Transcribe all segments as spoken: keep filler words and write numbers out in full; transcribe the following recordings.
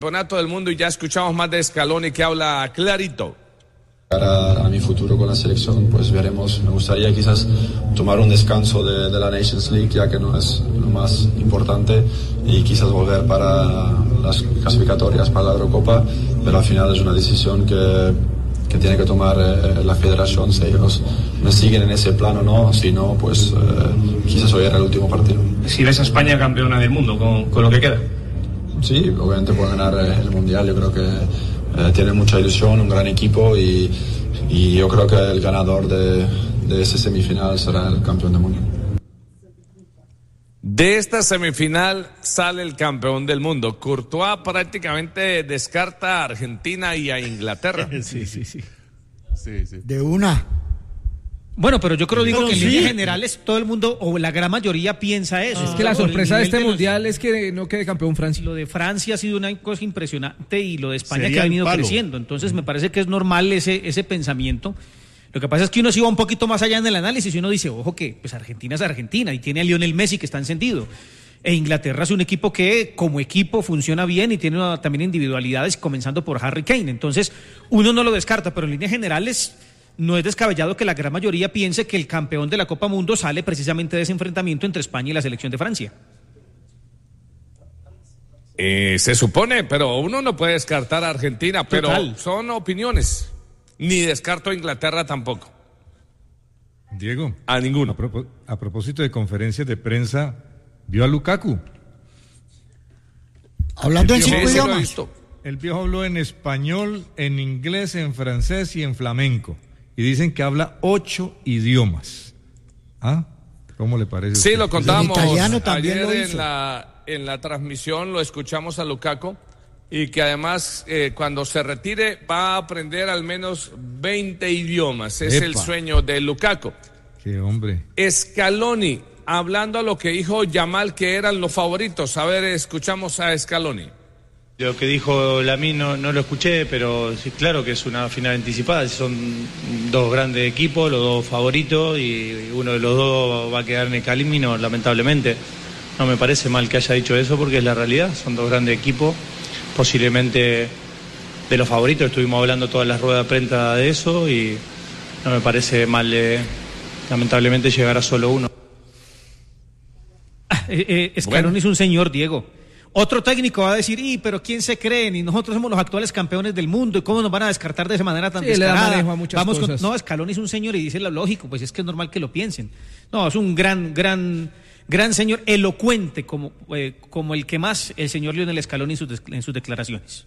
Campeonato del mundo y ya escuchamos más de Scaloni que habla clarito. Para a mi futuro con la selección, pues veremos. Me gustaría quizás tomar un descanso de, de la Nations League, ya que no es lo más importante, y quizás volver para las clasificatorias para la Eurocopa, pero al final es una decisión que, que tiene que tomar eh, la federación, si ellos me siguen en ese plano o no, si no, pues eh, quizás hoy era el último partido. Si ves a España campeona del mundo con, con lo que queda. Sí, obviamente pueden ganar el Mundial, yo creo que eh, tienen mucha ilusión, un gran equipo y, y yo creo que el ganador de, de ese semifinal será el campeón del mundo. De esta semifinal sale el campeón del mundo. Courtois prácticamente descarta a Argentina y a Inglaterra. Sí, sí, sí. Sí, sí. De una. Bueno, pero yo creo digo Pero que en sí. líneas generales todo el mundo o la gran mayoría piensa eso. Es que la Por el sorpresa de nivel este los- mundial es que no quede campeón Francia. Lo de Francia ha sido una cosa impresionante y lo de España Sería que ha el venido palo. creciendo. Entonces me parece que es normal ese, ese pensamiento. Lo que pasa es que uno sí va un poquito más allá en el análisis y uno dice, ojo que pues Argentina es Argentina y tiene a Lionel Messi que está encendido. E Inglaterra es un equipo que como equipo funciona bien y tiene una- también individualidades, comenzando por Harry Kane. Entonces uno no lo descarta, pero en líneas generales no es descabellado que la gran mayoría piense que el campeón de la Copa Mundo sale precisamente de ese enfrentamiento entre España y la selección de Francia. Eh, se supone, pero uno no puede descartar a Argentina, pero Total. son opiniones. Ni descarto a Inglaterra tampoco. Diego, A ninguno. a, propo- a propósito de conferencias de prensa, ¿vio a Lukaku? Hablando en Sí, cinco Sí, sí lo he idiomas. visto. El viejo habló en español, en inglés, en francés y en flamenco. Y dicen que habla ocho idiomas. ¿Ah? ¿Cómo le parece? a Sí, usted? lo contábamos El italiano también ayer lo en hizo. la, en la transmisión, lo escuchamos a Lukaku, y que además eh, cuando se retire va a aprender al menos veinte idiomas. Es Epa. el sueño de Lukaku. Qué hombre. Scaloni, hablando a lo que dijo Yamal que eran los favoritos. A ver, escuchamos a Scaloni. Lo que dijo Lamine no, no lo escuché, pero sí, claro que es una final anticipada. Son dos grandes equipos, los dos favoritos, y uno de los dos va a quedar en el camino, lamentablemente. No me parece mal que haya dicho eso porque es la realidad. Son dos grandes equipos, posiblemente de los favoritos. Estuvimos hablando todas las ruedas de prensa de eso y no me parece mal, eh, lamentablemente, llegar a solo uno. Eh, eh, Scaloni Bueno. es un señor, Diego. Otro técnico va a decir, y pero ¿quién se creen? Y nosotros somos los actuales campeones del mundo, ¿y cómo nos van a descartar de esa manera tan Sí, le da descarada? manejo a muchas Vamos con- cosas. no, Scaloni es un señor y dice lo lógico, pues es que es normal que lo piensen. No, es un gran, gran, gran señor, elocuente como, eh, como el que más el señor Lionel Scaloni en sus, des- en sus declaraciones.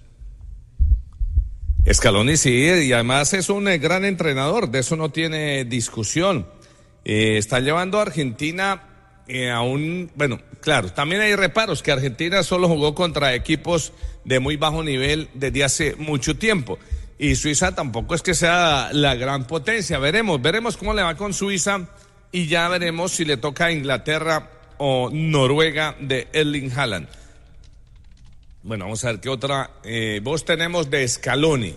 Scaloni sí, y además es un eh, gran entrenador, de eso no tiene discusión. Eh, está llevando a Argentina eh, a un, bueno, claro, también hay reparos que Argentina solo jugó contra equipos de muy bajo nivel desde hace mucho tiempo. Y Suiza tampoco es que sea la gran potencia. Veremos, veremos cómo le va con Suiza y ya veremos si le toca a Inglaterra o Noruega de Erling Haaland. Bueno, vamos a ver qué otra eh, voz tenemos de Scaloni,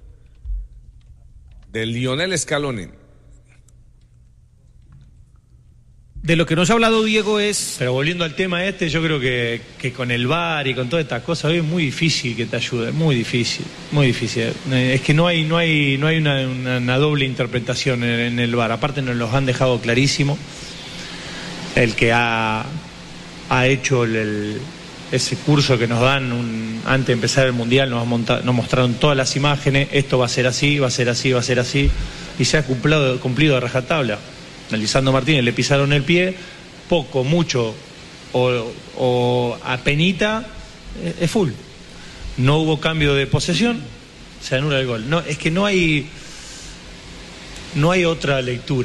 de Lionel Scaloni. De lo que nos ha hablado Diego es... Pero volviendo al tema este, yo creo que, que con el V A R y con todas estas cosas hoy es muy difícil que te ayude, muy difícil, muy difícil. Eh, Es que no hay, no hay, no hay una, una- una doble interpretación en, en el V A R. Aparte nos los han dejado clarísimo. El que ha, ha hecho el, el- ese curso que nos dan un- antes de empezar el Mundial, nos, ha monta- nos mostraron todas las imágenes, esto va a ser así, va a ser así, va a ser así, y se ha cumplido, cumplido a rajatabla. A Lisandro Martínez le pisaron el pie, poco, mucho o, o apenita, eh, es full. No hubo cambio de posesión, se anula el gol. No, es que no hay, no hay otra lectura.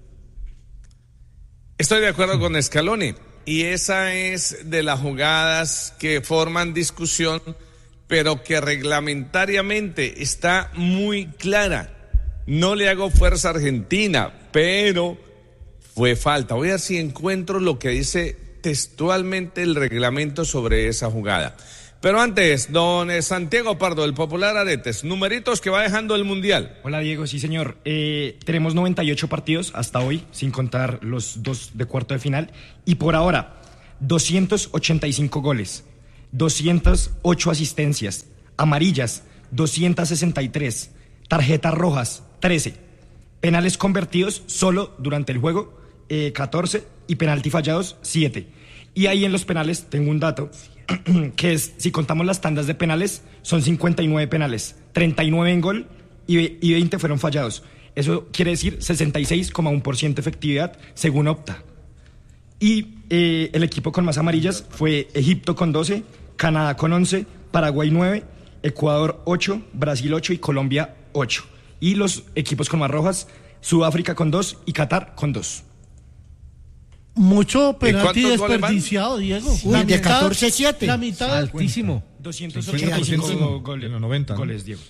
Estoy de acuerdo con Scaloni, y esa es de las jugadas que forman discusión, pero que reglamentariamente está muy clara. No le hago fuerza a Argentina, pero fue falta. Voy a ver si encuentro lo que dice textualmente el reglamento sobre esa jugada. Pero antes, don Santiago Pardo, del Popular Aretes, numeritos que va dejando el Mundial. Hola Diego, sí señor. Eh, tenemos noventa y ocho partidos hasta hoy, sin contar los dos de cuarto de final. Y por ahora, doscientos ochenta y cinco goles. doscientas ocho asistencias, amarillas, doscientas sesenta y tres, tarjetas rojas, trece, penales convertidos solo durante el juego, eh, catorce, y penalti fallados, siete. Y ahí en los penales tengo un dato, que es, si contamos las tandas de penales, son cincuenta y nueve penales, treinta y nueve en gol y, y veinte fueron fallados. Eso quiere decir sesenta y seis coma uno por ciento efectividad según Opta. Y eh, el equipo con más amarillas fue Egipto con doce, Canadá con once, Paraguay nueve, Ecuador ocho, Brasil ocho y Colombia ocho. Y los equipos con más rojas, Sudáfrica con dos y Qatar con dos. Mucho penalti ¿Y cuántos goles desperdiciado, van? Diego. Uy, la de mitad, catorce siete. La mitad. Altísimo. doscientos ochenta y cinco Sí, goles, en los noventa, ¿no? goles, Diego.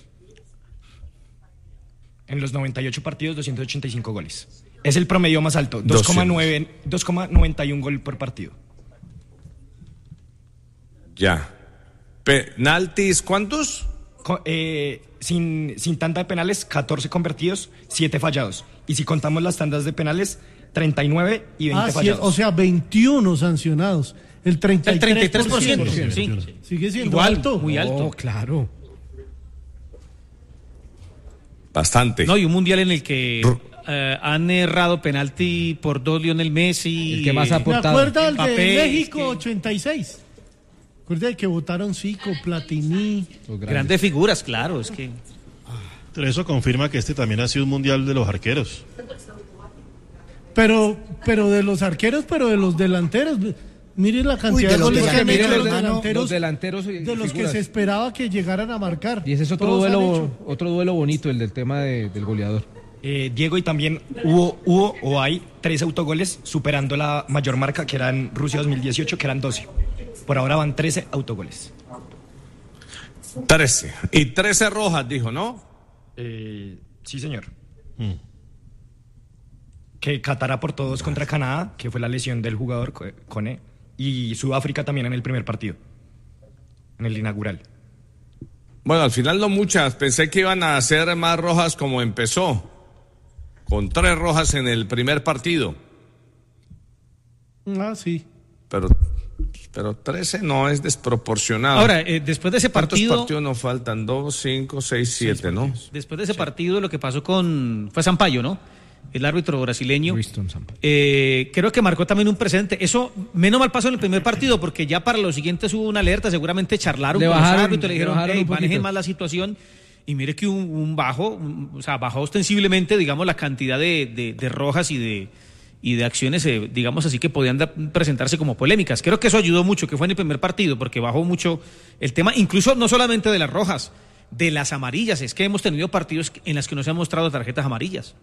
En los noventa y ocho partidos, doscientos ochenta y cinco goles. Es el promedio más alto, dos coma noventa y uno gol por partido. Ya. ¿Penaltis cuántos? Co- eh, sin, sin tanda de penales, catorce convertidos, siete fallados. Y si contamos las tandas de penales, treinta y nueve y veinte Ah, sí, fallados. o sea, veintiuno sancionados. El treinta y tres por ciento. El treinta y tres por ciento, sí. Sigue siendo Igual, alto. muy alto. Oh, claro. Bastante. No, y un mundial en el que eh, han errado penalti por dos Lionel Messi. El que más ha ¿Me aportado. acuerda el de Mbappé, México es que- ochenta y seis? ¿Recuerda el que votaron Zico, Platini? Los grandes. Grandes figuras, claro, es que... Pero eso confirma que este también ha sido un mundial de los arqueros. Pero, pero de los arqueros, pero de los delanteros. Mire la cantidad de de los goles que han delanteros, hecho los hermano, delanteros, Los delanteros y de los que figuras. se esperaba que llegaran a marcar. Y ese es otro Todos han duelo, hecho. otro duelo bonito, el del tema de- del goleador. Eh, Diego, y también hubo, hubo o hay tres autogoles superando la mayor marca que era en Rusia dos mil dieciocho, que eran doce. Por ahora van trece autogoles. trece. Y trece rojas, dijo, ¿no? Eh, sí, señor. Que Qatar aportó dos contra Canadá, que fue la lesión del jugador Co- Kone, y Sudáfrica también en el primer partido, en el inaugural. Bueno, al final no muchas. Pensé que iban a hacer más rojas como empezó. Con tres rojas en el primer partido. Ah, sí. Pero, pero trece no es desproporcionado. Ahora, eh, después de ese ¿Cuántos partido... partidos nos faltan? Dos, cinco, seis, siete, ¿no? Después de ese partido, lo que pasó con... Fue Sampaio, ¿no? El árbitro brasileño. Winston Sampaio. Eh, creo que marcó también un precedente. Eso, menos mal pasó en el primer partido, porque ya para los siguientes hubo una alerta, seguramente charlaron Le con bajaron- los árbitros, le le dijeron, bajaron hey, un poquito". manejen más la situación. Y mire que un, un bajo, un- o sea, bajó ostensiblemente, digamos, la cantidad de, de, de rojas y de, y de acciones, eh, digamos así, que podían da- presentarse como polémicas. Creo que eso ayudó mucho, que fue en el primer partido, porque bajó mucho el tema, incluso no solamente de las rojas, de las amarillas. Es que hemos tenido partidos en los que nos han mostrado tarjetas amarillas.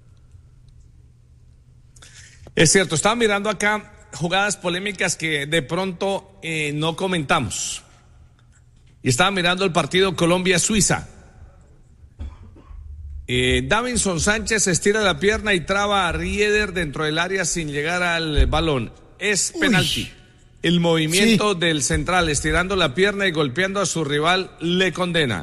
Es cierto, estaba mirando acá jugadas polémicas que de pronto eh, no comentamos. Y estaba mirando el partido Colombia-Suiza. Eh, Davinson Sánchez estira la pierna y traba a Rieder dentro del área sin llegar al balón. Es Uy. penalti. El movimiento Sí. del central estirando la pierna y golpeando a su rival le condena.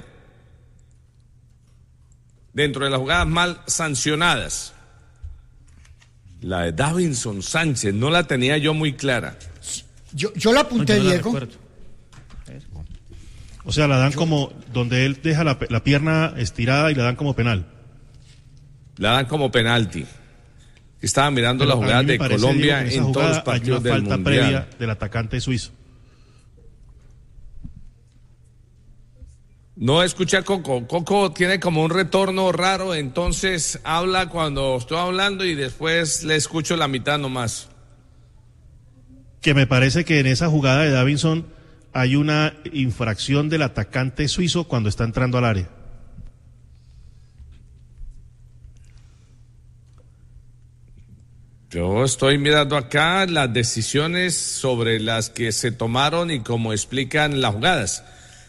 Dentro de las jugadas mal sancionadas. La de Davinson Sánchez no la tenía yo muy clara. Yo, yo la apunté, No, yo no la Diego. recuerdo. O sea, la dan como donde él deja la, pe- la pierna estirada y la dan como penal. La dan como penalti. Estaba mirando Pero las a mí jugadas me de parece, Colombia Diego, que en esa todos los jugada hay partidos una del falta Mundial. previa del atacante suizo. No escuché a Coco. Coco tiene como un retorno raro, entonces habla cuando estoy hablando y después le escucho la mitad nomás. Que me parece que en esa jugada de Davinson hay una infracción del atacante suizo cuando está entrando al área. Yo estoy mirando acá las decisiones sobre las que se tomaron y cómo explican las jugadas.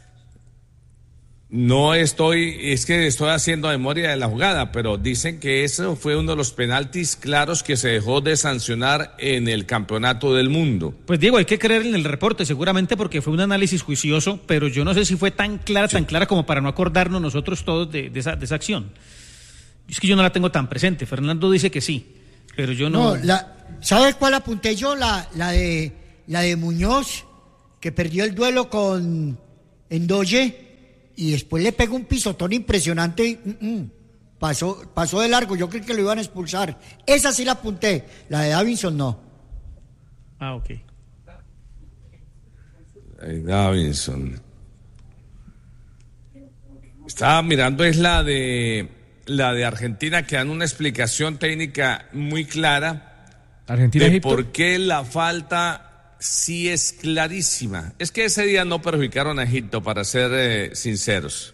No estoy, es que estoy haciendo memoria de la jugada, pero dicen que eso fue uno de los penaltis claros que se dejó de sancionar en el Campeonato del Mundo. Pues Diego, hay que creer en el reporte, seguramente porque fue un análisis juicioso, pero yo no sé si fue tan clara, tan clara como para no acordarnos nosotros todos de, de, esa, de esa acción. Es que yo no la tengo tan presente. Fernando dice que sí, pero yo no... No, la, ¿sabes cuál apunté yo? La, la de la de Muñoz, que que perdió el duelo con Endoye y después le pegó un pisotón impresionante y mm, mm, pasó, pasó de largo. Yo creí que lo iban a expulsar. Esa sí la apunté, la de Davinson no. Ah, ok. Ay, Davinson. Estaba mirando, es la de la de Argentina, que dan una explicación técnica muy clara Argentina, de Egipto. por qué la falta sí es clarísima. Es que ese día no perjudicaron a Egipto, para ser eh, sinceros.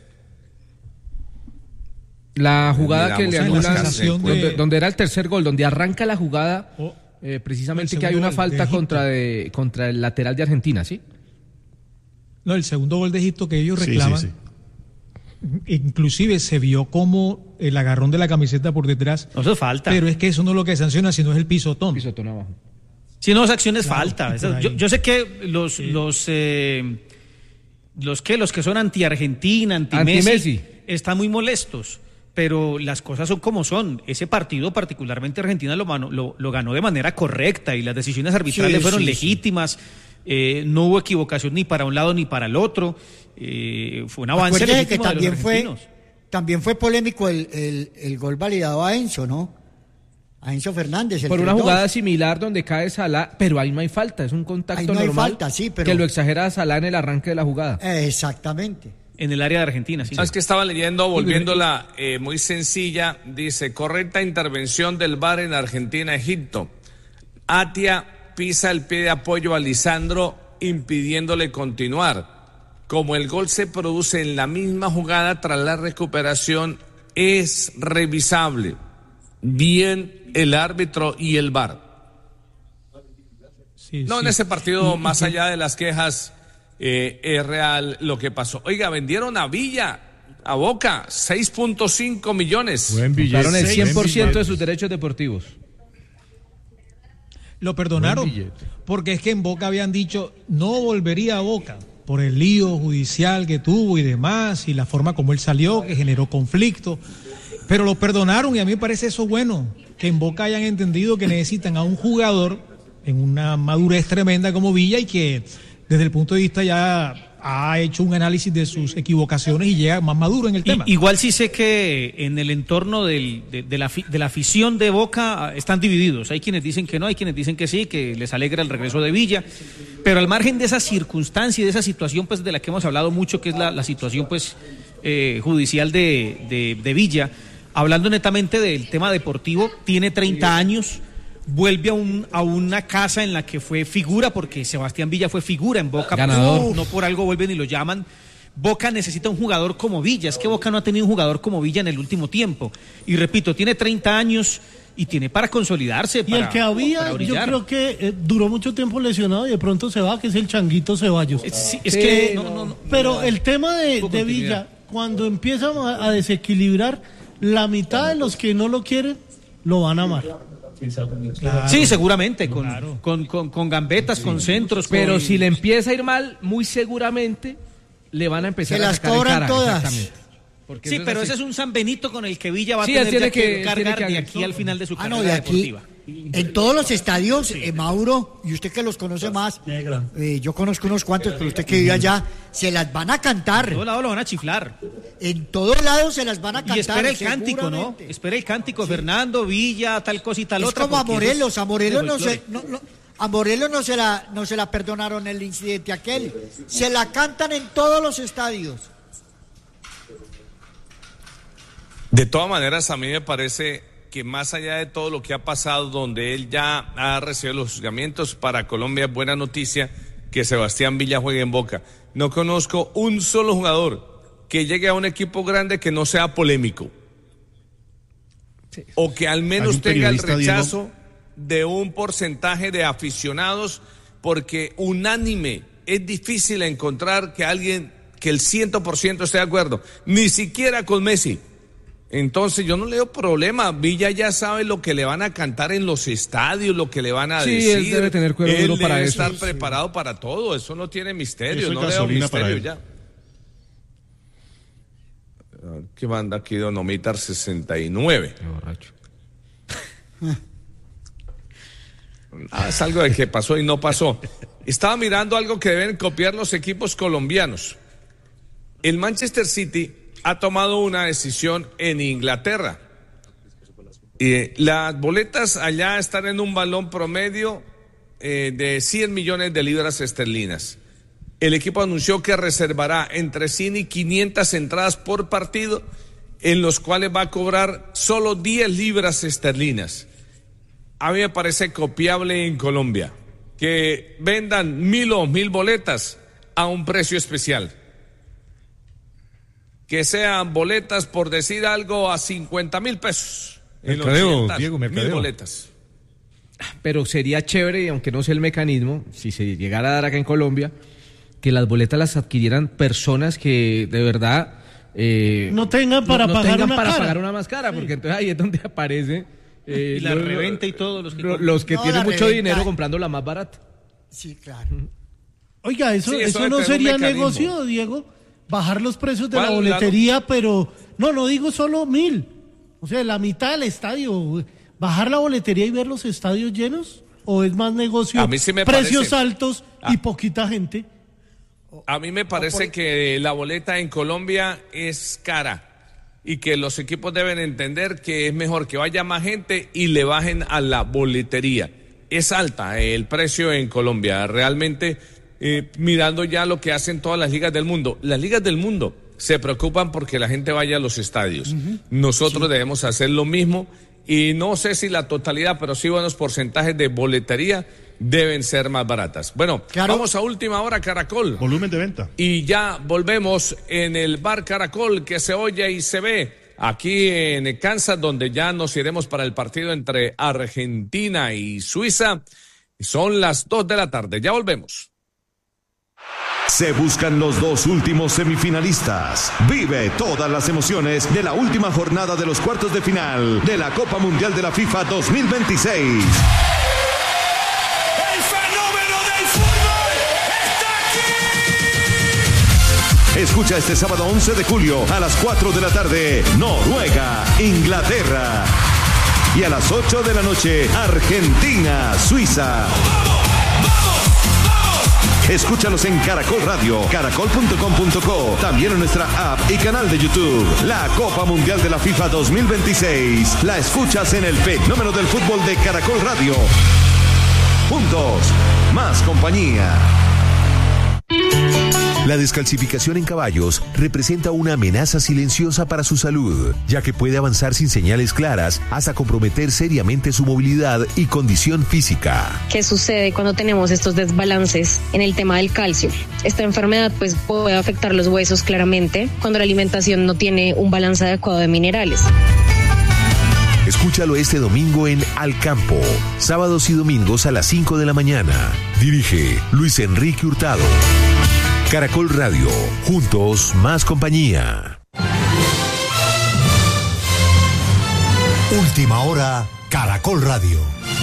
La jugada que le Miramos anulan, la sensación donde, de- donde era el tercer gol, donde arranca la jugada, Oh, eh, precisamente el que hay segundo una gol de falta Egipto. contra, de, contra el lateral de Argentina, ¿sí? No, el segundo gol de Egipto que ellos Sí, reclaman, sí, sí. inclusive se vio como el agarrón de la camiseta por detrás. No, eso es falta. Pero es que eso no es lo que sanciona, sino es el pisotón. Pisotón abajo. Si no, esa acción es Claro, falta. y por Esa- ahí. yo, yo sé que los, los, eh, los que, los que son anti-Argentina, anti-Messi, Anti-Messi. están muy molestos. Pero las cosas son como son. Ese partido, particularmente Argentina, lo, mano- lo, lo ganó de manera correcta y las decisiones arbitrales Sí, fueron sí, legítimas. Eh, no hubo equivocación ni para un lado ni para el otro. Eh, fue un avance Acuérdese que legítimo de los también fue, argentinos. también fue polémico el, el, el gol validado a Enzo, ¿no? A Enzo Fernández. El Por una tres dos. jugada similar donde cae Salah, pero ahí no hay falta, es un contacto Ahí no hay normal falta, sí, pero- que lo exagera Salah en el arranque de la jugada. Eh, Exactamente. En el área de Argentina, sí. ¿Sabes que estaba leyendo, volviéndola eh, muy sencilla? Dice, correcta intervención del V A R en Argentina-Egipto. Atia pisa el pie de apoyo a Lisandro, impidiéndole continuar. Como el gol se produce en la misma jugada tras la recuperación, es revisable. Bien el árbitro y el V A R. Sí, No, sí. en ese partido, Y- y más que- allá de las quejas, eh, es real lo que pasó. Oiga, vendieron a Villa, a Boca, seis punto cinco millones. Buen billete. Compraron el Buen cien por ciento de billete. sus derechos deportivos. Lo perdonaron, Buen billete. porque es que en Boca habían dicho no volvería a Boca por el lío judicial que tuvo y demás, y la forma como él salió, que generó conflicto, pero lo perdonaron y a mí me parece eso bueno, que en Boca hayan entendido que necesitan a un jugador en una madurez tremenda como Villa y que desde el punto de vista ya ha hecho un análisis de sus equivocaciones y llega más maduro en el I- tema. igual sí sé que en el entorno del- de, de la, fi- de la afición de Boca ah, están divididos. Hay quienes dicen que no, hay quienes dicen que sí, que les alegra el regreso de Villa. Pero al margen de esa circunstancia y de esa situación pues de la que hemos hablado mucho, que es la, la situación pues eh, judicial de, de, de Villa, hablando netamente del tema deportivo, tiene treinta años, vuelve a, un, a una casa en la que fue figura, porque Sebastián Villa fue figura en Boca. Ganador. No, no por algo vuelven y lo llaman. Boca necesita un jugador como Villa. Es que Boca no ha tenido un jugador como Villa en el último tiempo. Y repito, tiene treinta años y tiene para consolidarse. Y para, el que había, para yo brillar. creo que eh, duró mucho tiempo lesionado y de pronto se va, que es el Changuito Ceballos. Es, sí, es Sí, que. no, no, no, no. Pero el tema de, Tuvo de continuidad. Villa, cuando empiezan a, a desequilibrar, la mitad de los que no lo quieren, lo van a amar. Claro. Sí, seguramente, con, Claro. con, con, con gambetas, con centros. Pero con- si le empieza a ir mal, muy seguramente le van a empezar Se a las sacar en cobran cara, todas. exactamente. Porque Sí, eso es pero así. ese es un San Benito con el que Villa va a Sí, tener él tiene ya que, que- tiene cargar que de hacer- aquí al final de su Ah, carrera no, de aquí. deportiva. En todos los estadios, eh, Mauro, y usted que los conoce más, eh, yo conozco unos cuantos, pero usted que vive allá, se las van a cantar. En todos lados lo van a chiflar. En todos lados se las van a cantar. Y espera el cántico, ¿no? seguramente. Espera el cántico, Fernando, Villa, tal cosa y tal Es otra. como a porque eso Morelos, es a Morelos de no se, folclore. no, no, a Morelos no se la, no se la perdonaron el incidente aquel. Se la cantan en todos los estadios. De todas maneras, a mí me parece que más allá de todo lo que ha pasado, donde él ya ha recibido los juzgamientos, para Colombia es buena noticia que Sebastián Villa juegue en Boca. No conozco un solo jugador que llegue a un equipo grande que no sea polémico. O que al Hay menos un tenga el periodista, Diego. rechazo de un porcentaje de aficionados, porque unánime es difícil encontrar que alguien, que el cien por ciento esté de acuerdo, ni siquiera con Messi. Entonces yo no le doy problema. Villa ya sabe lo que le van a cantar en los estadios, lo que le van a Sí, decir. él debe tener cuero Él duro para debe eso. estar Sí. preparado para todo. Eso no tiene misterio. Eso es No le doy gasolina para misterio él. ya. A ver, ¿qué manda aquí Don Omitar sesenta y nueve? Qué borracho. Ah, es algo de que pasó y no pasó. Estaba mirando algo que deben copiar los equipos colombianos. El Manchester City ha tomado una decisión en Inglaterra. Eh, las boletas allá están en un valor promedio eh, de cien millones de libras esterlinas. El equipo anunció que reservará entre cien y quinientas entradas por partido, en los cuales va a cobrar solo diez libras esterlinas. A mí me parece copiable en Colombia que vendan mil o mil boletas a un precio especial. Que sean boletas, por decir algo, a cincuenta mil pesos. Mercadeo, Diego, mercadeo. Mil boletas. Pero sería chévere, aunque no sé el mecanismo, si se llegara a dar acá en Colombia, que las boletas las adquirieran personas que de verdad eh, no tengan para, no, no pagar, tengan una para cara. pagar una más cara, sí. Porque entonces ahí es donde aparece eh, y la los, reventa y todos los que, los que no, tienen mucho reventa. dinero comprando la más barata. Sí, claro. Oiga, eso, Sí, eso eso debe no tener un sería mecanismo. negocio, Diego. Bajar los precios de la ¿Cuál, boletería, pero no, no digo solo mil. O sea, la mitad del estadio. Bajar la boletería y ver los estadios llenos. ¿O es más negocio? A mí sí me precios parece. altos Ah. y poquita gente. A mí me parece que la boleta en Colombia es cara y que los equipos deben entender que es mejor que vaya más gente y le bajen a la boletería. Es alta el precio en Colombia, realmente eh, mirando ya lo que hacen todas las ligas del mundo. Las ligas del mundo se preocupan porque la gente vaya a los estadios. Uh-huh. Nosotros sí. debemos hacer lo mismo y no sé si la totalidad, pero sí buenos porcentajes de boletería deben ser más baratas. Bueno, claro. Vamos a última hora, Caracol. Volumen de venta. Y ya volvemos en el bar Caracol, que se oye y se ve aquí en Kansas, donde ya nos iremos para el partido entre Argentina y Suiza. Son las dos de la tarde. Ya volvemos. Se buscan los dos últimos semifinalistas. Vive todas las emociones de la última jornada de los cuartos de final de la Copa Mundial de la FIFA dos mil veintiséis. Escucha este sábado once de julio a las cuatro de la tarde, Noruega, Inglaterra. Y a las ocho de la noche, Argentina, Suiza. Escúchalos en Caracol Radio, caracol punto com punto co, también en nuestra app y canal de YouTube. La Copa Mundial de la FIFA dos mil veintiséis. La escuchas en el fenómeno del fútbol de Caracol Radio. Juntos, más compañía. La descalcificación en caballos representa una amenaza silenciosa para su salud, ya que puede avanzar sin señales claras hasta comprometer seriamente su movilidad y condición física. ¿Qué sucede cuando tenemos estos desbalances en el tema del calcio? Esta enfermedad pues puede afectar los huesos claramente cuando la alimentación no tiene un balance adecuado de minerales. Escúchalo este domingo en Al Campo, sábados y domingos a las cinco de la mañana. Dirige Luis Enrique Hurtado. Caracol Radio, juntos más compañía. Última hora, Caracol Radio.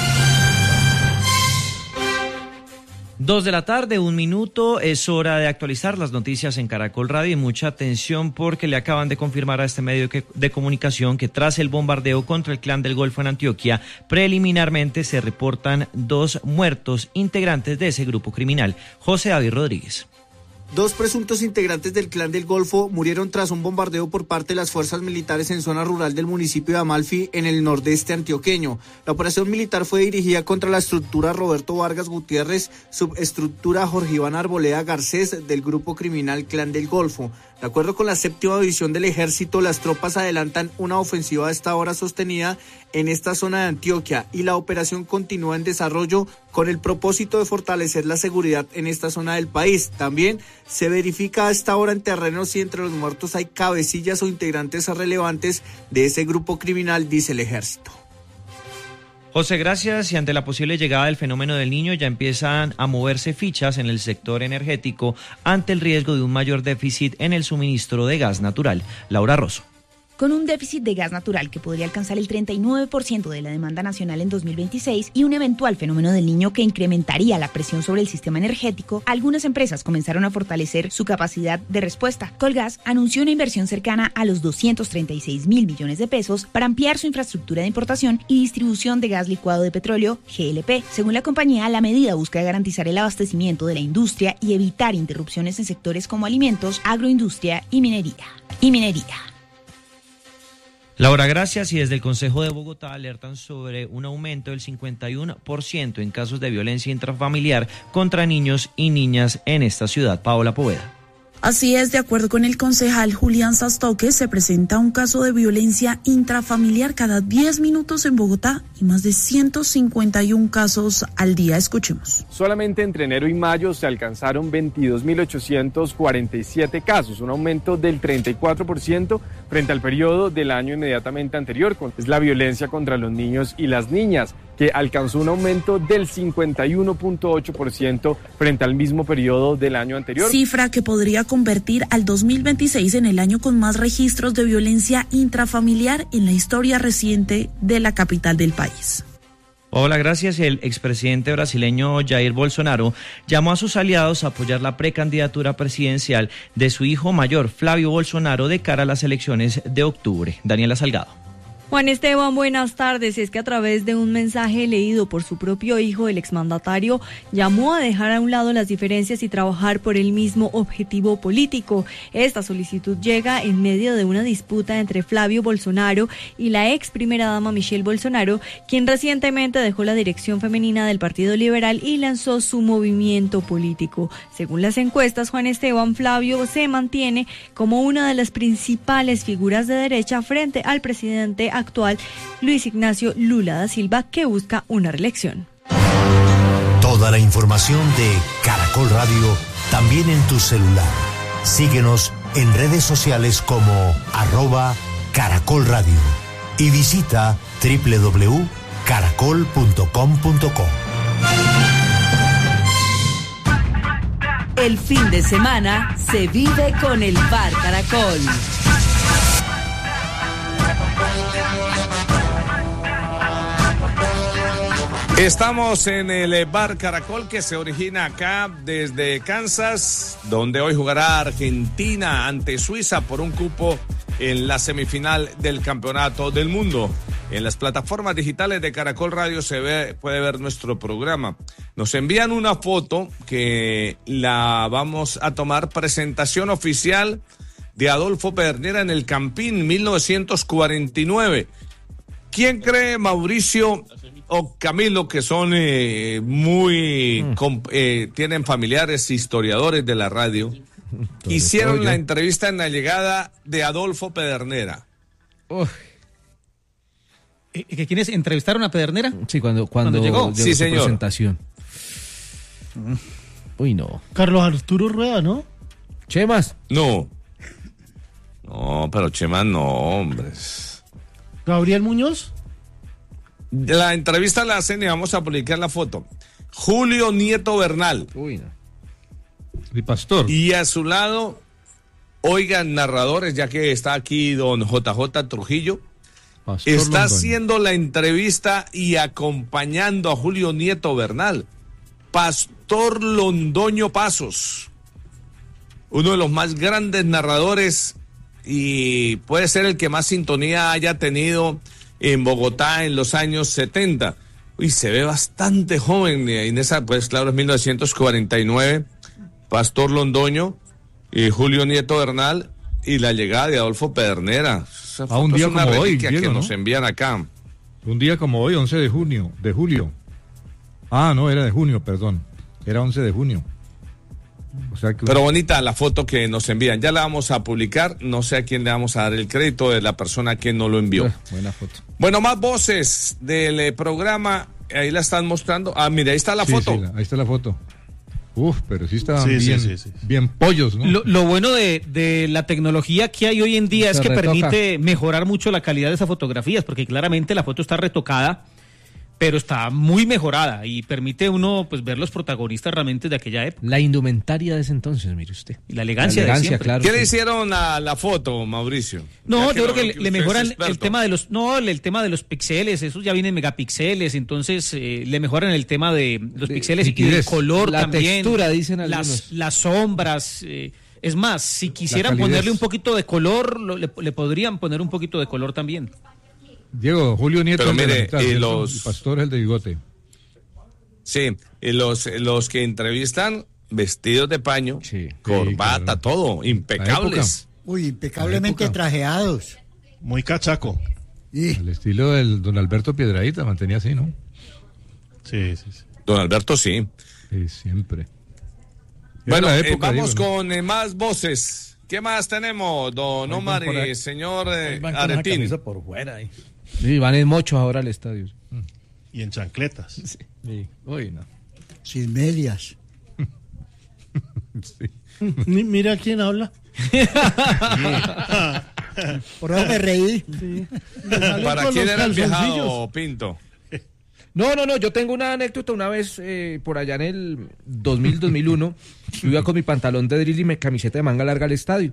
Dos de la tarde, un minuto, es hora de actualizar las noticias en Caracol Radio y mucha atención porque le acaban de confirmar a este medio de comunicación que tras el bombardeo contra el Clan del Golfo en Antioquia, preliminarmente se reportan dos muertos integrantes de ese grupo criminal. José David Rodríguez. Dos presuntos integrantes del Clan del Golfo murieron tras un bombardeo por parte de las fuerzas militares en zona rural del municipio de Amalfi, en el nordeste antioqueño. La operación militar fue dirigida contra la estructura Roberto Vargas Gutiérrez, subestructura Jorge Iván Arboleda Garcés del grupo criminal Clan del Golfo. De acuerdo con la séptima división del ejército, las tropas adelantan una ofensiva a esta hora sostenida en esta zona de Antioquia y la operación continúa en desarrollo con el propósito de fortalecer la seguridad en esta zona del país. También se verifica a esta hora en terreno si entre los muertos hay cabecillas o integrantes relevantes de ese grupo criminal, dice el ejército. José, gracias. Y ante la posible llegada del fenómeno del Niño, ya empiezan a moverse fichas en el sector energético ante el riesgo de un mayor déficit en el suministro de gas natural. Laura Rosso. con un déficit de gas natural que podría alcanzar el treinta y nueve por ciento de la demanda nacional en dos mil veintiséis y un eventual fenómeno del Niño que incrementaría la presión sobre el sistema energético, algunas empresas comenzaron a fortalecer su capacidad de respuesta. Colgas anunció una inversión cercana a los doscientos treinta y seis mil millones de pesos para ampliar su infraestructura de importación y distribución de gas licuado de petróleo, G L P. Según la compañía, la medida busca garantizar el abastecimiento de la industria y evitar interrupciones en sectores como alimentos, agroindustria y minería. Y minería. Laura, gracias. Y desde el Consejo de Bogotá alertan sobre un aumento del cincuenta y uno por ciento en casos de violencia intrafamiliar contra niños y niñas en esta ciudad. Paola Poveda. Así es, de acuerdo con el concejal Julián Sastoque, se presenta un caso de violencia intrafamiliar cada diez minutos en Bogotá y más de ciento cincuenta y uno casos al día. Escuchemos. Solamente entre enero y mayo se alcanzaron veintidós mil ochocientos cuarenta y siete casos, un aumento del treinta y cuatro por ciento frente al periodo del año inmediatamente anterior. Es la violencia contra los niños y las niñas, que alcanzó un aumento del cincuenta y uno punto ocho por ciento frente al mismo periodo del año anterior. Cifra que podría convertir al dos mil veintiséis en el año con más registros de violencia intrafamiliar en la historia reciente de la capital del país. Hola, gracias. El expresidente brasileño Jair Bolsonaro llamó a sus aliados a apoyar la precandidatura presidencial de su hijo mayor, Flavio Bolsonaro, de cara a las elecciones de octubre. Daniela Salgado. Juan Esteban, buenas tardes. Es que a través de un mensaje leído por su propio hijo, el exmandatario llamó a dejar a un lado las diferencias y trabajar por el mismo objetivo político. Esta solicitud llega en medio de una disputa entre Flavio Bolsonaro y la ex primera dama Michelle Bolsonaro, quien recientemente dejó la dirección femenina del Partido Liberal y lanzó su movimiento político. Según las encuestas, Juan Esteban, Flavio se mantiene como una de las principales figuras de derecha frente al presidente actual Luis Ignacio Lula da Silva, que busca una reelección. Toda la información de Caracol Radio también en tu celular. Síguenos en redes sociales como arroba Caracol Radio y visita doble u doble u doble u punto caracol punto com punto co. El fin de semana se vive con el Bar Caracol. Estamos en el Bar Caracol, que se origina acá desde Kansas, donde hoy jugará Argentina ante Suiza por un cupo en la semifinal del Campeonato del Mundo. En las plataformas digitales de Caracol Radio se ve, puede ver nuestro programa. Nos envían una foto que la vamos a tomar, presentación oficial de Adolfo Pedernera en el Campín mil novecientos cuarenta y nueve. ¿Quién cree, Mauricio o Camilo, que son eh, muy, mm. comp, eh, tienen familiares historiadores de la radio, hicieron la entrevista en la llegada de Adolfo Pedernera? Oh. ¿Que quiénes entrevistaron a Pedernera? Sí, cuando, cuando, ¿Cuando llegó. llegó sí, su señor. presentación. Uy, no. Carlos Arturo Rueda, ¿no? Chemas. No. No, pero Chemas no, hombres. Gabriel Muñoz. La entrevista la hacen y vamos a publicar la foto. Julio Nieto Bernal. Uy, no. El pastor. Y a su lado, oigan, narradores, ya que está aquí don J J Trujillo. Pastor está Londoño. Haciendo la entrevista y acompañando a Julio Nieto Bernal. Pastor Londoño Pasos. Uno de los más grandes narradores y puede ser el que más sintonía haya tenido en Bogotá en los años setenta. Uy, se ve bastante joven en esa, pues claro, es mil novecientos cuarenta y nueve. Pastor Londoño y Julio Nieto Bernal y la llegada de Adolfo Pedernera. A un día como hoy, Diego, que ¿no? nos envían acá. Un día como hoy, once de junio, de julio. Ah, no, era de junio, perdón. Era once de junio. O sea que... Pero bonita la foto que nos envían. Ya la vamos a publicar. No sé a quién le vamos a dar el crédito de la persona que nos lo envió. Eh, buena foto. Bueno, más voces del eh, programa. Ahí la están mostrando. Ah, mira, ahí está la sí, foto. Sí, ahí está la foto. Uf, pero sí estaban sí, bien, sí, sí, sí. bien pollos, ¿no? Lo, lo bueno de, de la tecnología que hay hoy en día Se es que retoca. permite mejorar mucho la calidad de esas fotografías, porque claramente la foto está retocada pero está muy mejorada y permite uno pues ver los protagonistas realmente de aquella época. La indumentaria de ese entonces, mire usted. Y la elegancia, la elegancia de siempre. claro. ¿Qué sí. le hicieron a la foto, Mauricio? No, Ya yo creo lo- que le, usted le mejoran es experto. el tema de los, no, el, el tema de los píxeles, esos ya vienen megapíxeles, entonces eh, le mejoran el tema de los De píxeles y del liquidez. color La también. textura, dicen algunos. Las, las sombras. eh, es más, si quisieran calidez. ponerle un poquito de color, lo- le, le podrían poner un poquito de color también. Diego, Julio Nieto Pero es el de la mire, mitad, y ¿cierto? los- Y Pastor es el de bigote. Sí, y los, los que entrevistan vestidos de paño, Sí. corbata, claro. todo, impecables. Uy, impecablemente La época. trajeados. Muy cachaco. Y Al estilo del don Alberto Piedradita, mantenía así, ¿no? Sí, sí, sí. Don Alberto, sí. Sí, siempre. Bueno, Era la eh, época, vamos digo, ¿no? con eh, más voces. ¿Qué más tenemos, don Omar por ahí. y señor eh, Van con esa Aretín? camisa por fuera ahí. Sí, van en mocho ahora al estadio. Y en chancletas. Sí. Uy, no. sin medias. Sí. Ni- Mira quién habla. Por eso me reí. Sí. Le salen ¿Para con quién los era el calzoncillos. viajado, Pinto? No, no, no, yo tengo una anécdota una vez eh, por allá en el dos mil, dos mil uno, yo iba con mi pantalón de drill y mi camiseta de manga larga al estadio.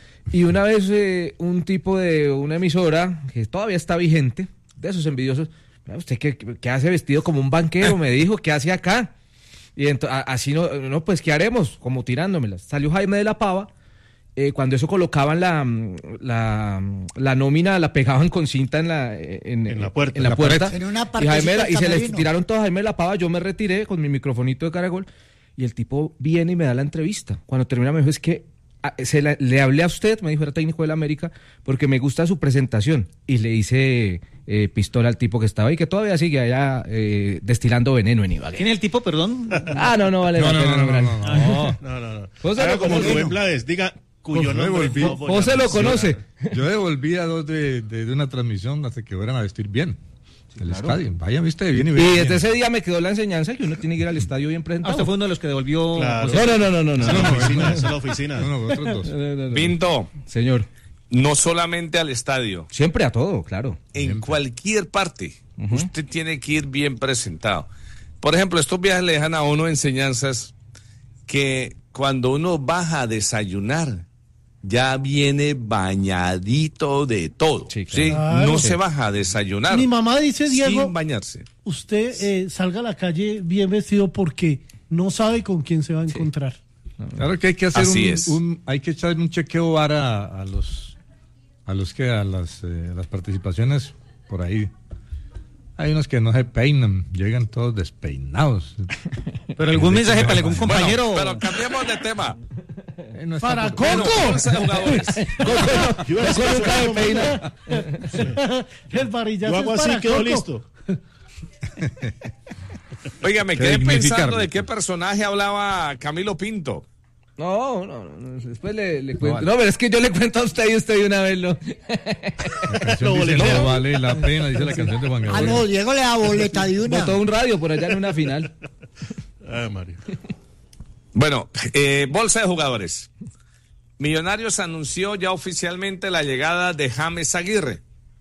Y una vez eh, un tipo de una emisora, que todavía está vigente, de esos envidiosos, "Mira, ¿usted qué, qué hace vestido como un banquero?", me dijo, ¿qué hace acá? Y ento- a- así no, no, pues, ¿qué haremos? Como tirándomelas. Salió Jaime de la Pava. Eh, cuando eso colocaban la, la, la nómina, la pegaban con cinta en la, en, En la puerta. en la En la puerta. pared. En una y, partecita Jaime, del y se les camerino. tiraron todos a Jaime de la Pava. Yo me retiré con mi microfonito de Caracol y el tipo viene y me da la entrevista. Cuando termina me dijo, es que ah, se la- le hablé a usted, me dijo, era técnico de la América, porque me gusta su presentación. Y le hice eh, pistola al tipo que estaba ahí, que todavía sigue allá eh, destilando veneno en Ibagué. ¿Quién es el tipo, perdón? Ah, no, no vale No, la no, pena no, no, nombrar. no, no. No, no, no. José Haga lo como conoce. Rubén Blades, diga cuyo Pues, nombre. devolví. no voy a José lo mencionar. conoce. Yo devolví a dos de, de, de una transmisión hasta que fueran a vestir bien. El estadio. Vaya, viste bien y Y bien. desde ese día me quedó la enseñanza que uno tiene que ir al estadio bien Ah, presentado. usted fue uno de los que devolvió. Claro. José. No, no, no, no, no. Esa no, es la no, oficina, no, esa es la oficina. No, no, otros dos. no, no, no. Pinto, Señor, no solamente al estadio, siempre a todo, claro. en cualquier parte, usted tiene que ir bien presentado. Por ejemplo, estos viajes le dejan a uno enseñanzas que cuando uno baja a desayunar, ya viene bañadito de todo. Sí, Sí, claro. no Sí. se baja a desayunar. Mi mamá dice, Diego, sin bañarse. usted eh, salga a la calle bien vestido porque no sabe con quién se va a encontrar. Claro que hay que hacer Así un, es. un- hay que echar un chequeo vara a, a los a los que a las, eh, a las participaciones por ahí. Hay unos que no se peinan, llegan todos despeinados. Pero algún mensaje para algún compañero. Bueno, pero cambiemos de tema. Eh, no está ¡Para por- Coco! Once jugadores. Yo iba a decir, nunca me peina. El varillazo Yo hago es así, para quedo Coco. listo. Oiga, me Que quedé pensando dignificarlo. de qué personaje hablaba Camilo Pinto. No, no, no, después le, le cuento. No, pero es que yo le cuento a usted y usted de una vez lo... La canción dice, no vale la pena, dice la canción de Juan Ah, Gabriel. no, Diego le da boleta de una. Botó un radio por allá en una final. Ay, Mario. Bueno, eh, bolsa de jugadores. Millonarios anunció ya oficialmente la llegada de James Aguirre.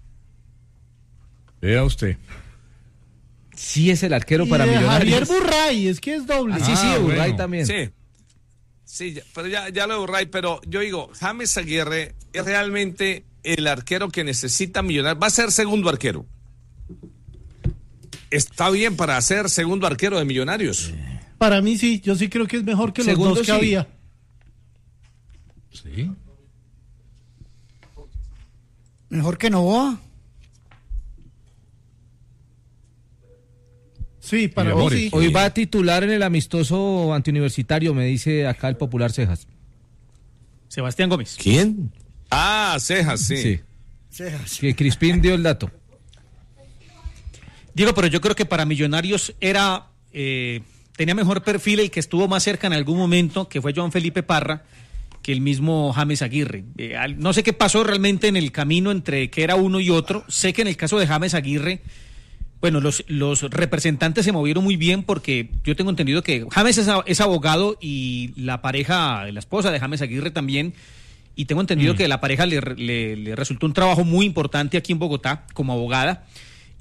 Vea usted. Sí es el arquero Y para de Millonarios. Javier Burray, es que es doble. Ah, sí, sí, Ah, Burray bueno. también. Sí. Sí, ya- pero ya, ya lo de Burray, pero yo digo, James Aguirre es realmente el arquero que necesita Millonarios. Va a ser segundo arquero. Está bien para ser segundo arquero de Millonarios. Para mí sí, yo sí creo que es mejor que Segundo, los dos que sí. había. Sí. Mejor que Novoa. Sí, para Y mí Amores. sí. Hoy va a titular en el amistoso antiuniversitario, me dice acá el popular Cejas. Sebastián Gómez. ¿Quién? Ah, Cejas, sí. Sí. Cejas. Que Crispín dio el dato. Diego, pero yo creo que para Millonarios era eh, tenía mejor perfil el que estuvo más cerca en algún momento, que fue Joan Felipe Parra, que el mismo James Aguirre. Eh, al- no sé qué pasó realmente en el camino entre que era uno y otro. Sé que en el caso de James Aguirre, bueno, los, los representantes se movieron muy bien porque yo tengo entendido que James es, a- es abogado y la pareja, la esposa de James Aguirre también. Y tengo entendido Mm. que la pareja le, le- le resultó un trabajo muy importante aquí en Bogotá como abogada.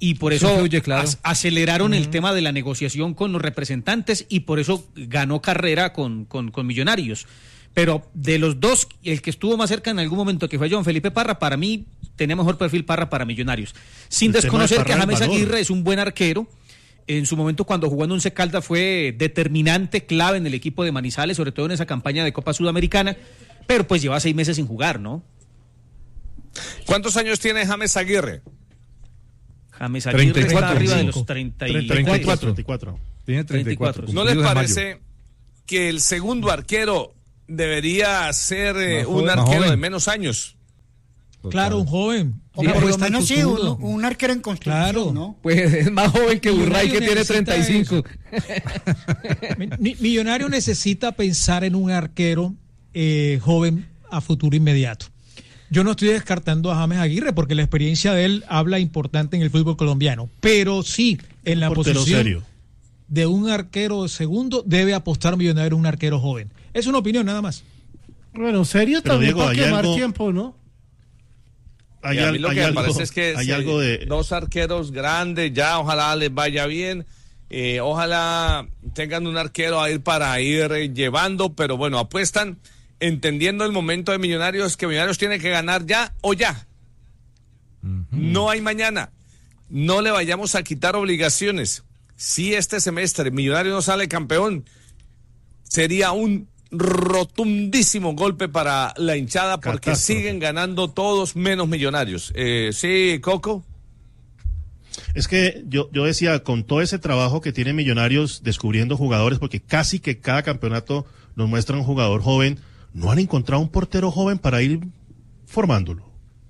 y por eso influye, claro. ac- aceleraron uh-huh. el tema de la negociación con los representantes y por eso ganó carrera con, con, con Millonarios. Pero de los dos, el que estuvo más cerca en algún momento, que fue John Felipe Parra, para mí tenía mejor perfil Parra para Millonarios. Sin el desconocer que James valor. Aguirre es un buen arquero. En su momento, cuando jugó en Once Caldas, fue determinante, clave en el equipo de Manizales, sobre todo en esa campaña de Copa Sudamericana, pero pues lleva seis meses sin jugar, ¿no? ¿Cuántos años tiene James Aguirre? James Aguirre treinta y cuatro, está arriba de cinco. los treinta y treinta y cuatro. treinta y cuatro. Tiene treinta y cuatro. ¿No les cumplidos en parece mayo. que el segundo arquero debería ser eh, Más un joven, más arquero joven. de menos años? Claro, un joven. O Sí, por pero lo menos sí, un, futuro. un arquero en construcción, Claro. ¿no? Pues es más joven que Burray, que tiene Necesita treinta y cinco. Mi- Millonario necesita pensar en un arquero eh, joven a futuro inmediato. Yo no estoy descartando a James Aguirre porque la experiencia de él habla importante en el fútbol colombiano, pero sí, en la Portero posición serio. de un arquero segundo debe apostar Millonario un arquero joven. Es una opinión nada más. Bueno, serio Pero, también Diego, para hay quemar algo- tiempo, ¿no? Hay, Y a mí al- lo hay que me algo, parece es que hay se- algo de... dos arqueros grandes, ya ojalá les vaya bien, eh, ojalá tengan un arquero a ir para ir eh, llevando, pero bueno, apuestan entendiendo el momento de Millonarios, que Millonarios tiene que ganar ya o ya. Uh-huh. No hay mañana, no le vayamos a quitar obligaciones. Si este semestre Millonarios no sale campeón, sería un rotundísimo golpe para la hinchada porque Catástrofe. siguen ganando todos menos Millonarios. Eh, sí, Coco. Es que yo, yo decía, con todo ese trabajo que tiene Millonarios descubriendo jugadores, porque casi que cada campeonato nos muestra un jugador joven, no han encontrado un portero joven para ir formándolo.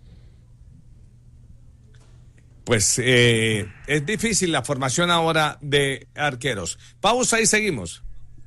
Pues eh, es difícil la formación ahora de arqueros. Pausa y seguimos.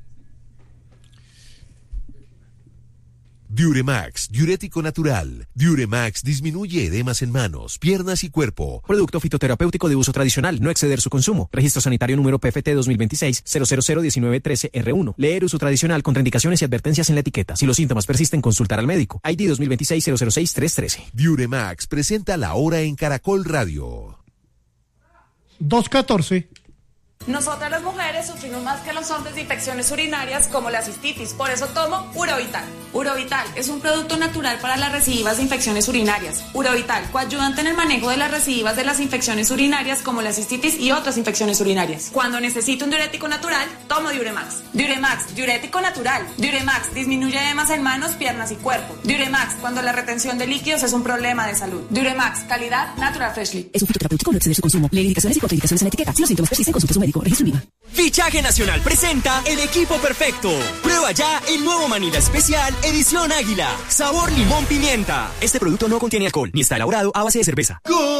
Diuremax, diurético natural. Diuremax disminuye edemas en manos, piernas y cuerpo. Producto fitoterapéutico de uso tradicional, no exceder su consumo. Registro sanitario número P F T dos mil veintiséis cero cero cero diecinueve trece R uno. Leer uso tradicional, contraindicaciones y advertencias en la etiqueta. Si los síntomas persisten, consultar al médico. I D dos mil veintiséis cero cero seis tres trece. Diuremax presenta la hora en Caracol Radio. dos catorce. Nosotras las mujeres sufrimos más que los hombres de infecciones urinarias como la cistitis, por eso tomo Urovital. Urovital es un producto natural para las recidivas de infecciones urinarias. Urovital, coayudante en el manejo de las recidivas de las infecciones urinarias como la cistitis y otras infecciones urinarias. Cuando necesito un diurético natural, tomo Diuremax. Diuremax, diurético natural. Diuremax disminuye edemas en manos, piernas y cuerpo. Diuremax, cuando la retención de líquidos es un problema de salud. Diuremax, calidad Natural Freshly. Es un fitoterapéutico, no exceder su consumo. Lee indicaciones y contraindicaciones en la etiqueta. Si los síntomas persisten, consulte a su médico. Registro IVA. Fichaje Nacional presenta El Equipo Perfecto. Prueba ya el nuevo Manila Especial Edición Águila. Sabor limón pimienta. Este producto no contiene alcohol ni está elaborado a base de cerveza.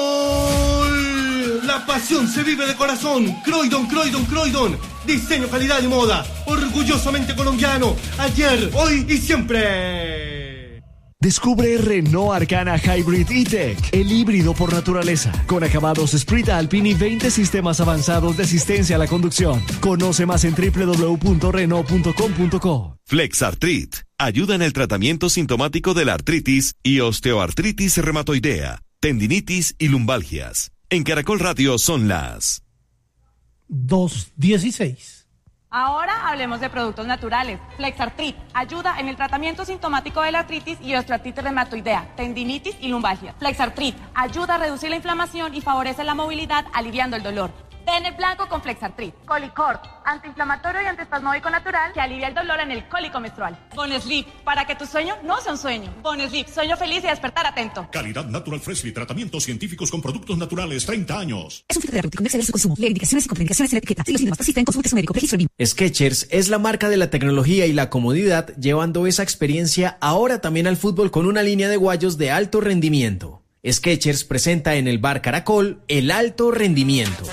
¡Gol! La pasión se vive de corazón. Croydon, Croydon, Croydon. Diseño, calidad y moda. Orgullosamente colombiano. Ayer, hoy y siempre. Descubre Renault Arcana Hybrid E-Tech, el híbrido por naturaleza, con acabados Sprint Alpine y veinte sistemas avanzados de asistencia a la conducción. Conoce más en doble u doble u doble u punto renault punto com punto co. FlexArtrit ayuda en el tratamiento sintomático de la artritis y osteoartritis reumatoidea, tendinitis y lumbalgias. En Caracol Radio son las dos dieciséis. Ahora hablemos de productos naturales. FlexArtrit ayuda en el tratamiento sintomático de la artritis y osteoartritis reumatoidea, tendinitis y lumbalgia. FlexArtrit ayuda a reducir la inflamación y favorece la movilidad, aliviando el dolor. Ten el blanco con FlexArtrit. Colicort, antiinflamatorio y antiespasmódico natural que alivia el dolor en el cólico menstrual. Bonesleep, para que tu sueño no sea un sueño. Bonesleep, sueño feliz y despertar atento. Calidad Natural Freshly, tratamientos científicos con productos naturales, treinta años. Es un fitoterapéutico, no exceder su consumo. Lee indicaciones y contraindicaciones en la etiqueta. Si los síntomas persisten, consulte a su médico. Registro IVA. Skechers es la marca de la tecnología y la comodidad, llevando esa experiencia ahora también al fútbol con una línea de guayos de alto rendimiento. Skechers presenta en el bar Caracol el alto rendimiento.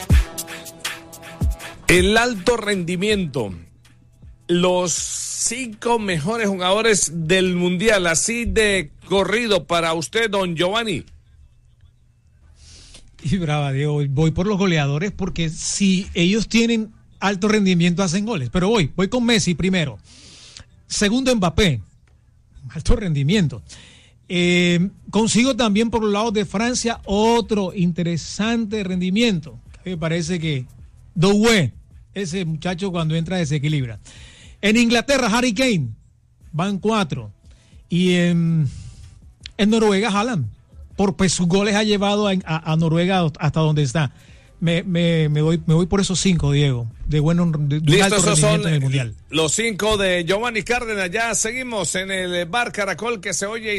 El alto rendimiento. Los cinco mejores jugadores del Mundial, así de corrido para usted, don Giovanni. Y brava, Diego, voy por los goleadores porque si ellos tienen alto rendimiento hacen goles. Pero voy, voy con Messi primero. Segundo, Mbappé. Alto rendimiento. Eh, consigo también por los lados de Francia otro interesante rendimiento. Me parece que Doué, ese muchacho cuando entra desequilibra. En Inglaterra, Harry Kane, van cuatro. Y en, en Noruega, Haaland, por pues, sus goles ha llevado a, a, a Noruega hasta donde está. Me, me, me, voy, me voy por esos cinco, Diego, de bueno, de, de Listo, alto esos rendimiento son en el Mundial. los cinco de Giovanni Cárdenas. Ya seguimos en el Bar Caracol que se oye y